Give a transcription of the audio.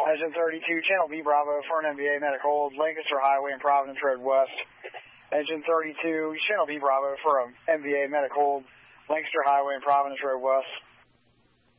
Engine 32, Channel B Bravo for an MVA medic hold, Lancaster Highway and Providence Road West. Engine 32, Channel B Bravo for an MVA medic hold, Lancaster Highway and Providence Road West.